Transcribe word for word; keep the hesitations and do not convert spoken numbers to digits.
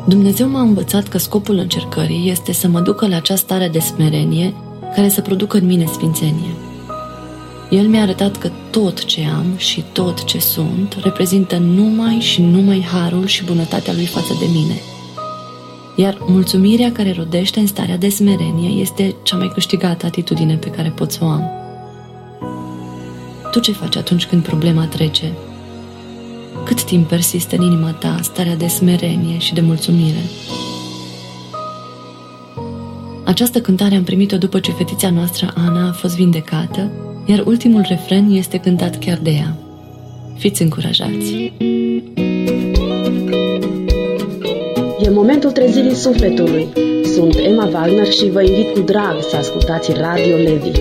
Dumnezeu m-a învățat că scopul încercării este să mă ducă la acea stare de smerenie care să producă în mine sfințenie. El mi-a arătat că tot ce am și tot ce sunt reprezintă numai și numai harul și bunătatea lui față de mine. Iar mulțumirea care rodește în starea de smerenie este cea mai câștigată atitudine pe care pot să o am. Tu ce faci atunci când problema trece? Cât timp persistă în inima ta starea de smerenie și de mulțumire? Această cântare am primit-o după ce fetița noastră, Ana, a fost vindecată, iar ultimul refren este cântat chiar de ea. Fiți încurajați! E momentul trezirii sufletului. Sunt Emma Wagner și vă invit cu drag să ascultați Radio Levi.